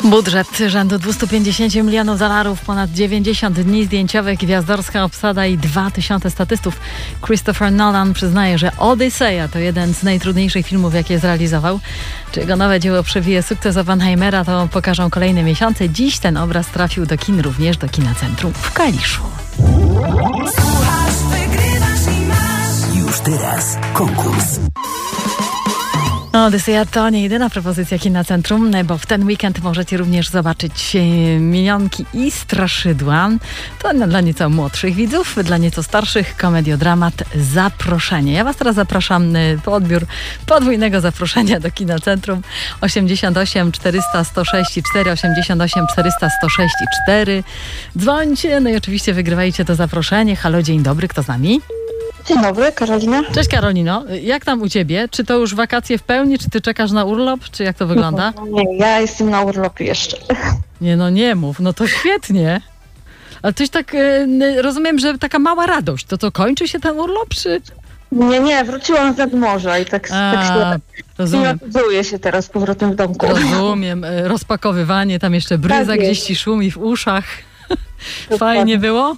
Budżet rzędu $250 milionów, ponad 90 dni zdjęciowych, gwiazdorska obsada i 2000 statystów. Christopher Nolan przyznaje, że Odyseja to jeden z najtrudniejszych filmów, jakie zrealizował. Czy jego nowe dzieło przewije sukces Oppenheimera, to pokażą kolejne miesiące. Dziś ten obraz trafił do kin, również do Kina Centrum w Kaliszu. Słuchasz, wygrywasz i masz. Już teraz konkurs. Odyseja to nie jedyna propozycja Kina Centrum, bo w ten weekend możecie również zobaczyć Minionki i Straszydła. To dla nieco młodszych widzów, dla nieco starszych komediodramat Zaproszenie. Ja was teraz zapraszam po odbiór podwójnego zaproszenia do Kina Centrum 88 400 106 4, 88 400 106 4. Dzwońcie, no i oczywiście wygrywajcie to zaproszenie. Halo, dzień dobry, kto z nami? Dzień dobry, Karolina. Cześć Karolino, jak tam u ciebie? Czy to już wakacje w pełni, czy ty czekasz na urlop, czy jak to wygląda? Nie, ja jestem na urlopie jeszcze. Nie, no nie mów, no to świetnie. Ale coś tak, rozumiem, że taka mała radość, to kończy się ten urlop, czy? Nie, wróciłam z nadmorza i tak się rozumiem. klimatyzuję się teraz z powrotem w domku. Rozumiem, rozpakowywanie, tam jeszcze bryza Tak gdzieś jest. ci szumi w uszach. Fajnie było?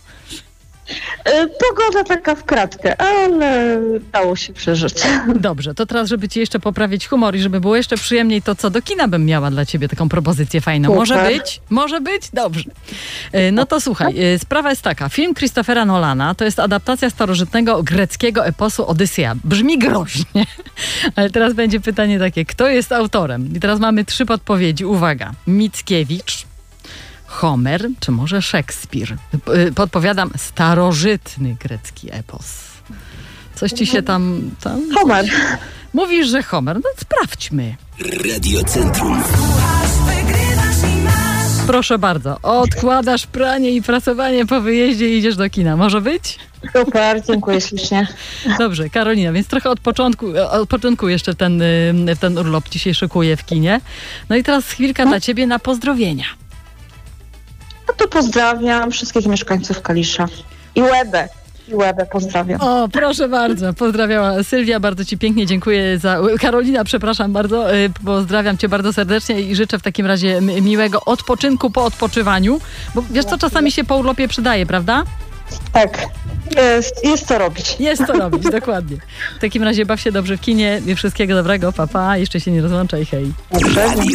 Pogoda taka w kratkę, ale dało się przeżyć. Dobrze, to teraz, żeby ci jeszcze poprawić humor i żeby było jeszcze przyjemniej, to co do kina bym miała dla ciebie taką propozycję fajną. Super. Może być? Może być? Dobrze. No to słuchaj, sprawa jest taka. Film Christophera Nolana to jest adaptacja starożytnego greckiego eposu Odyseja. Brzmi groźnie, ale teraz będzie pytanie takie, kto jest autorem? I teraz mamy 3 podpowiedzi. Uwaga. Mickiewicz, Homer, czy może Szekspir? Podpowiadam, starożytny grecki epos. Coś ci się tam... Homer. Mówisz, że Homer. No sprawdźmy. Radio Centrum. Słuchasz, wygrywasz i masz. Proszę bardzo. Odkładasz pranie i pracowanie po wyjeździe i idziesz do kina. Może być? Super, dziękuję ślicznie. Dobrze, Karolina, więc trochę od początku jeszcze ten urlop ci się szykuje w kinie. No i teraz chwilka dla ciebie na pozdrowienia. No to pozdrawiam wszystkich mieszkańców Kalisza. I Łebę pozdrawiam. O, proszę bardzo. Pozdrawiała Sylwia, bardzo ci pięknie dziękuję Karolina, przepraszam bardzo. Pozdrawiam cię bardzo serdecznie i życzę w takim razie miłego odpoczynku po odpoczywaniu. Bo wiesz co, czasami się po urlopie przydaje, prawda? Tak, jest co robić. Jest co robić, dokładnie. W takim razie baw się dobrze w kinie. Wszystkiego dobrego, pa, pa. Jeszcze się nie rozłączaj, hej. Dobrze. Radio